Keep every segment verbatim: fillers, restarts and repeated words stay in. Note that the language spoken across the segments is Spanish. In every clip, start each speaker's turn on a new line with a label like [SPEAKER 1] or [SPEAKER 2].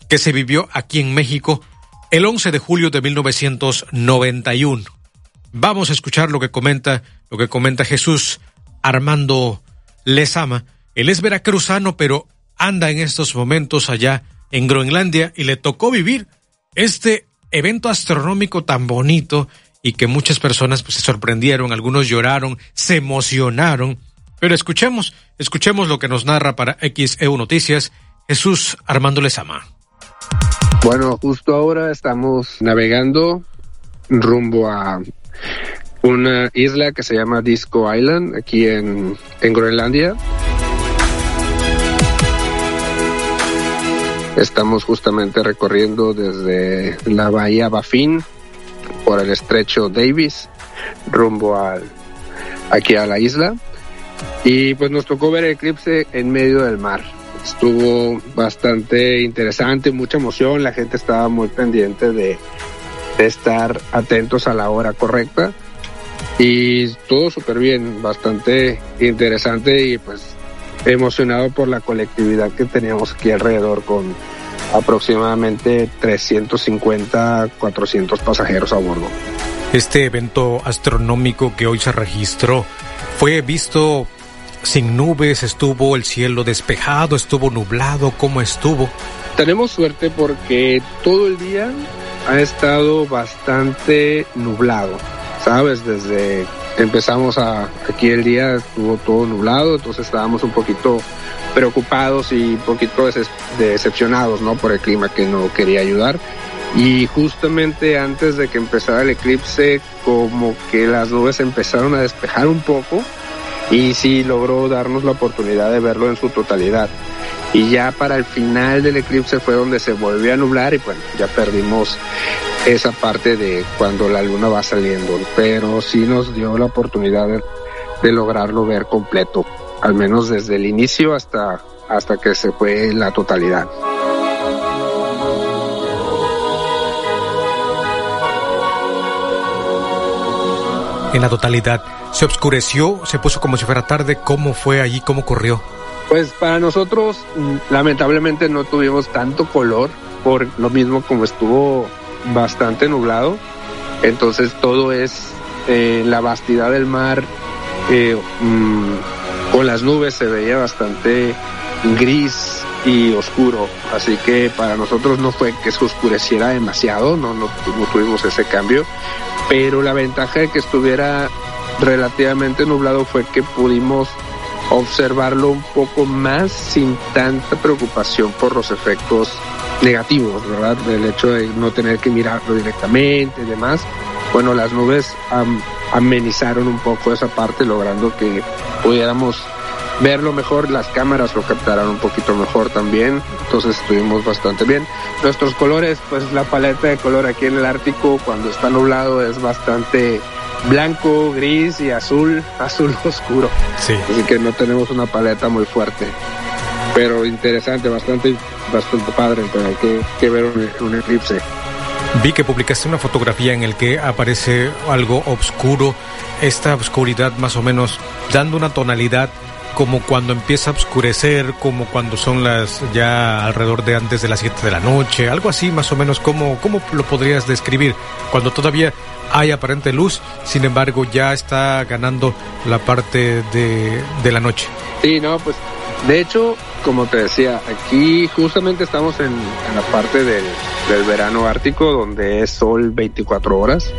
[SPEAKER 1] que se vivió aquí en México el once de julio de mil novecientos noventa y uno. Vamos a escuchar lo que comenta, lo que comenta Jesús Armando Lezama. Él es veracruzano, pero anda en estos momentos allá en Groenlandia y le tocó vivir este evento astronómico tan bonito y que muchas personas pues, se sorprendieron, algunos lloraron, se emocionaron. Pero escuchemos, escuchemos lo que nos narra para X E U Noticias Jesús Armando Lezama.
[SPEAKER 2] Bueno, justo ahora estamos navegando rumbo a una isla que se llama Disco Island, aquí en, en Groenlandia. Estamos justamente recorriendo desde la bahía Baffin por el estrecho Davis rumbo al, aquí a la isla. Y pues nos tocó ver el eclipse en medio del mar. Estuvo bastante interesante, mucha emoción, la gente estaba muy pendiente de, de estar atentos a la hora correcta y todo súper bien, bastante interesante y pues emocionado por la colectividad que teníamos aquí alrededor con aproximadamente trescientos cincuenta, cuatrocientos pasajeros a bordo.
[SPEAKER 1] Este evento astronómico que hoy se registró fue visto sin nubes, estuvo el cielo despejado, estuvo nublado, ¿cómo estuvo?
[SPEAKER 2] Tenemos suerte porque todo el día ha estado bastante nublado, ¿sabes? Desde empezamos a, aquí el día estuvo todo nublado, entonces estábamos un poquito preocupados y un poquito des- decepcionados, ¿no? Por el clima que no quería ayudar. Y justamente antes de que empezara el eclipse, como que las nubes empezaron a despejar un poco y sí logró darnos la oportunidad de verlo en su totalidad. Y ya para el final del eclipse fue donde se volvió a nublar y bueno, ya perdimos esa parte de cuando la luna va saliendo, pero sí nos dio la oportunidad de, de lograrlo ver completo, al menos desde el inicio hasta, hasta que se fue la totalidad.
[SPEAKER 1] En la totalidad, ¿se oscureció? ¿Se puso como si fuera tarde? ¿Cómo fue allí? ¿Cómo ocurrió?
[SPEAKER 2] Pues para nosotros, lamentablemente no tuvimos tanto color, por lo mismo como estuvo bastante nublado. Entonces todo es eh, la vastidad del mar, eh, mmm, con las nubes se veía bastante gris y oscuro. Así que para nosotros no fue que se oscureciera demasiado, no, no, no tuvimos ese cambio. Pero la ventaja de que estuviera relativamente nublado fue que pudimos observarlo un poco más sin tanta preocupación por los efectos negativos, ¿verdad? El hecho de no tener que mirarlo directamente y demás. Bueno, las nubes am, amenizaron un poco esa parte, logrando que pudiéramos verlo mejor, las cámaras lo captaron un poquito mejor también, entonces estuvimos bastante bien. Nuestros colores, pues la paleta de color aquí en el Ártico cuando está nublado es bastante blanco, gris y azul, azul oscuro.
[SPEAKER 1] Sí.
[SPEAKER 2] Así que no tenemos una paleta muy fuerte, pero interesante, bastante, bastante padre tener que, que ver un, un eclipse.
[SPEAKER 1] Vi que publicaste una fotografía en el que aparece algo oscuro, esta oscuridad más o menos dando una tonalidad como cuando empieza a oscurecer, como cuando son las ya alrededor de antes de las siete de la noche, algo así más o menos. ¿Cómo, cómo lo podrías describir? Cuando todavía hay aparente luz, sin embargo ya está ganando la parte de, de la noche.
[SPEAKER 2] Sí, no, pues de hecho, como te decía, aquí justamente estamos en, en la parte del, del verano ártico, donde es sol veinticuatro horas.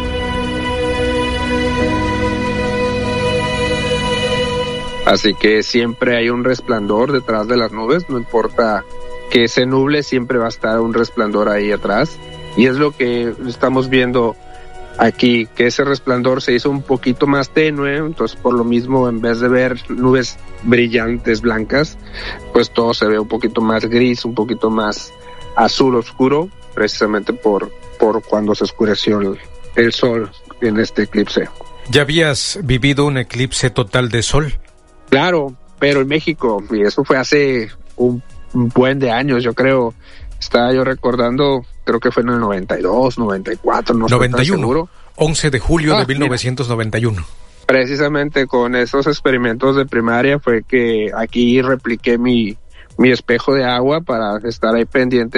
[SPEAKER 2] Así que siempre hay un resplandor detrás de las nubes, no importa que se nuble, siempre va a estar un resplandor ahí atrás. Y es lo que estamos viendo aquí, que ese resplandor se hizo un poquito más tenue, entonces por lo mismo en vez de ver nubes brillantes blancas, pues todo se ve un poquito más gris, un poquito más azul oscuro, precisamente por, por cuando se oscureció el, el sol en este eclipse.
[SPEAKER 1] ¿Ya habías vivido un eclipse total de sol?
[SPEAKER 2] Claro, pero en México, y eso fue hace un, un buen de años, yo creo. Estaba yo recordando, creo que fue en el noventa y dos, noventa y cuatro, no
[SPEAKER 1] noventa y uno,
[SPEAKER 2] estoy tan seguro.
[SPEAKER 1] once de julio
[SPEAKER 2] ah,
[SPEAKER 1] de mil novecientos noventa y uno.
[SPEAKER 2] Mira, precisamente con esos experimentos de primaria fue que aquí repliqué mi, mi espejo de agua para estar ahí pendiente